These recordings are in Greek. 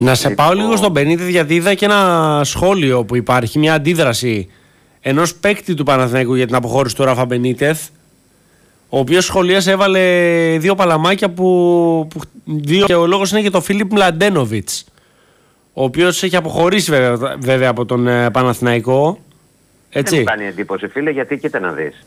Να σε πάω λίγο στον Μπενίτεθ, γιατί είδα και ένα σχόλιο που υπάρχει, μια αντίδραση ενός παίκτη του Παναθηναϊκού για την αποχώρηση του Ράφα Μπενίτεθ, ο οποίος σχολίασε, έβαλε 2 παλαμάκια και ο λόγος είναι για τον Φίλιπ Μλαντένοβιτς, ο οποίος έχει αποχωρήσει βέβαια από τον Παναθηναϊκό. Έτσι. Δεν μου κάνει εντύπωση, φίλε, γιατί κοίτα να δεις.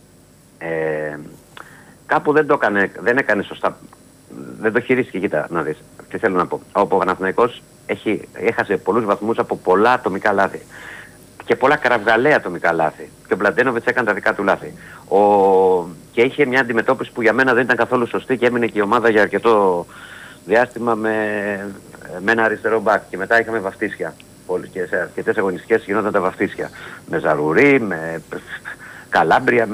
Κάπου δεν έκανε σωστά. Δεν το χειρίστηκε, κοίτα να δεις. Τι θέλω να πω. Ο Παναθηναϊκός έχασε πολλούς βαθμούς από πολλά ατομικά λάθη. Και πολλά κραυγαλαία ατομικά λάθη. Και ο Μπλαντένοβιτς έκανε τα δικά του λάθη. Και είχε μια αντιμετώπιση που για μένα δεν ήταν καθόλου σωστή και έμεινε και η ομάδα για αρκετό διάστημα με ένα αριστερό μπακ. Και μετά είχαμε βαφτίσια. Και σε αρκετές αγωνιστικές γινόταν τα βαφτίσια. Με Ζαρουρί, με Καλάμπρια,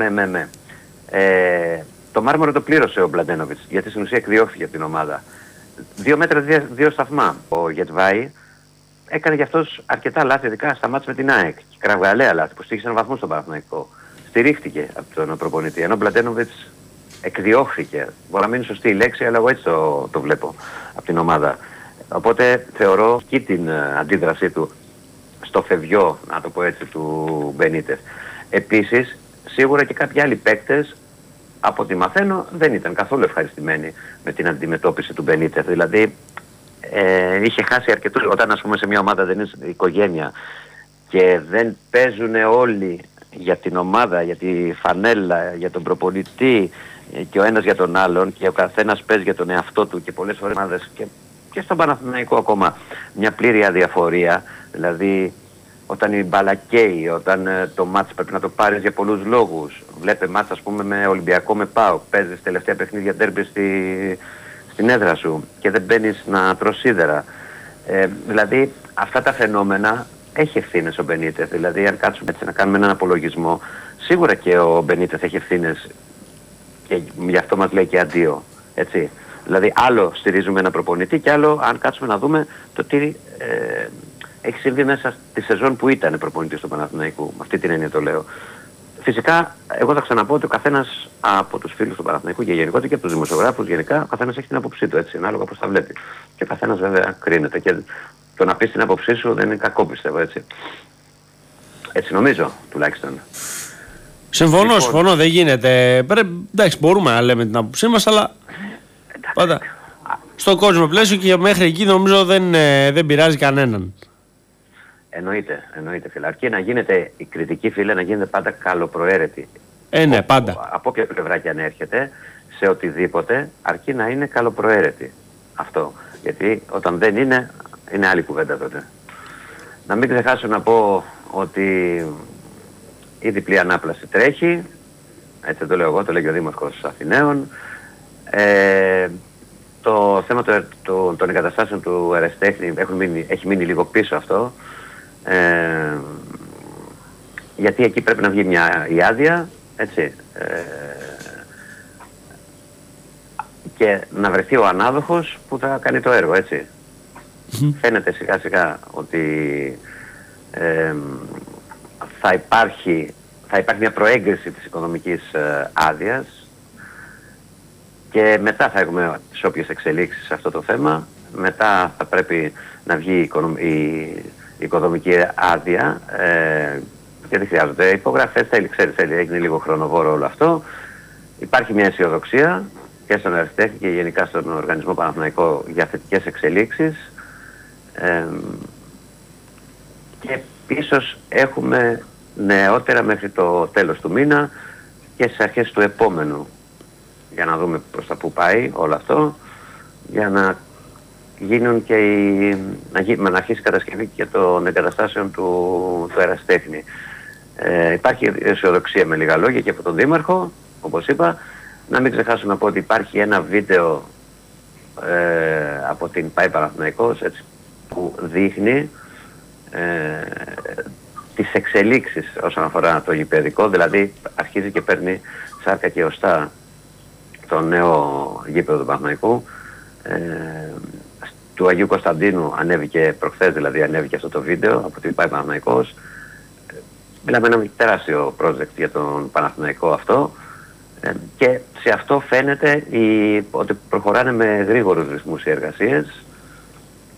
το μάρμαρο το πλήρωσε ο Μπλαντένοβιτς, γιατί στην ουσία εκδιώχθηκε από την ομάδα. 2 μέτρα 2 σταθμά. Ο Γετβάη έκανε για αυτός αρκετά λάθη, ειδικά στα μάτς με την ΑΕΚ. Κραυγαλαία λάθη που στήχησε έναν βαθμό στον Παναθηναϊκό. Στηρίχτηκε από τον προπονητή, ενώ ο Μπλαντένοβιτς εκδιώχθηκε. Μπορεί να μην είναι σωστή η λέξη, αλλά εγώ έτσι το βλέπω από την ομάδα. Οπότε θεωρώ και την αντίδρασή του στο φευγιό, να το πω έτσι, του Μπενίτεθ. Επίσης, σίγουρα και κάποιοι άλλοι παίκτες, από ό,τι μαθαίνω, δεν ήταν καθόλου ευχαριστημένοι με την αντιμετώπιση του Μπενίτεθ. Δηλαδή, είχε χάσει αρκετούς. Όταν, ας πούμε, σε μια ομάδα δεν είναι οικογένεια και δεν παίζουν όλοι για την ομάδα, για τη φανέλα, για τον προπονητή και ο ένας για τον άλλον και ο καθένας παίζει για τον εαυτό του και πολλές φορές ομάδες και στον Παναθηναϊκό ακόμα μια πλήρη αδιαφορία. Δηλαδή, όταν η μπάλα καίει, όταν το μάτς πρέπει να το πάρεις για πολλούς λόγους. Βλέπε μάτς, ας πούμε, με Ολυμπιακό, με ΠΑΟΚ. Παίζεις τελευταία παιχνίδια ντέρμπι στην έδρα σου και δεν μπαίνεις να τρως σίδερα. Δηλαδή, αυτά τα φαινόμενα έχει ευθύνες ο Μπενίτεθ. Δηλαδή, αν κάτσουμε έτσι να κάνουμε έναν απολογισμό, σίγουρα και ο Μπενίτεθ έχει ευθύνες και γι' αυτό μας λέει και αντίο. Έτσι. Δηλαδή, άλλο στηρίζουμε ένα προπονητή και άλλο αν κάτσουμε να δούμε το τι έχει συμβεί μέσα στη σεζόν που ήταν προπονητής του Παναθηναϊκού. Με αυτή την έννοια το λέω. Φυσικά, εγώ θα ξαναπώ ότι ο καθένας από τους φίλους του Παναθηναϊκού και γενικότερα και από τους δημοσιογράφους γενικά, ο καθένας έχει την άποψή του, έτσι, ανάλογα πώς τα βλέπει. Και ο καθένας βέβαια κρίνεται. Και το να πεις την άποψή σου δεν είναι κακό, πιστεύω, έτσι. Έτσι νομίζω, τουλάχιστον. Συμφωνώ, δεν γίνεται. Εντάξει, μπορούμε να λέμε την άποψή μας, αλλά πάντα στον κόσμο πλαίσιο και μέχρι εκεί νομίζω δεν πειράζει κανέναν. Εννοείται φίλε. Αρκεί να γίνεται η κριτική, φίλε, να γίνεται πάντα καλοπροαίρετη. Ναι, πάντα. Από όποια πλευρά και αν έρχεται, σε οτιδήποτε, αρκεί να είναι καλοπροαίρετη. Αυτό. Γιατί όταν δεν είναι άλλη κουβέντα τότε. Να μην ξεχάσω να πω ότι η διπλή ανάπλαση τρέχει. Έτσι το λέω εγώ, το λέει και ο Δήμαρχος Αθηναίων. Το θέμα των εγκαταστάσεων του Εραστέχνη έχει μείνει λίγο πίσω αυτό. Γιατί εκεί πρέπει να βγει η άδεια, έτσι, και να βρεθεί ο ανάδοχος που θα κάνει το έργο, έτσι. Φαίνεται σιγά σιγά ότι θα υπάρχει μια προέγκριση της οικονομικής άδειας και μετά θα έχουμε τις όποιες εξελίξεις σε αυτό το θέμα. Μετά θα πρέπει να βγει η οικονομική άδεια και δεν χρειάζονται υπογραφές, θέλει, έγινε λίγο χρονοβόρο όλο αυτό. Υπάρχει μια αισιοδοξία και στον Εραστέχνη και γενικά στον Οργανισμό Παναθηναϊκό για θετικές εξελίξεις και ίσως έχουμε νεότερα μέχρι το τέλος του μήνα και στις αρχές του επόμενου για να δούμε προς τα που πάει όλο αυτό, για να γίνουν και να αρχίσει η κατασκευή και των εγκαταστάσεων του Εραστέχνη. Υπάρχει αισιοδοξία με λίγα λόγια και από τον Δήμαρχο, όπως είπα. Να μην ξεχάσω να πω ότι υπάρχει ένα βίντεο από την ΠΑΕ Παναθηναϊκός, έτσι, που δείχνει τις εξελίξεις όσον αφορά το γηπεδικό, δηλαδή αρχίζει και παίρνει σάρκα και οστά το νέο γήπεδο του Παναθηναϊκού. Του Αγίου Κωνσταντίνου ανέβηκε προχθές, δηλαδή ανέβηκε αυτό το βίντεο από την ΠΑΕ Παναθηναϊκός. Μιλάμε ένα τεράστιο project για τον Παναθηναϊκό αυτό και σε αυτό φαίνεται ότι προχωράνε με γρήγορους ρυθμούς οι εργασίες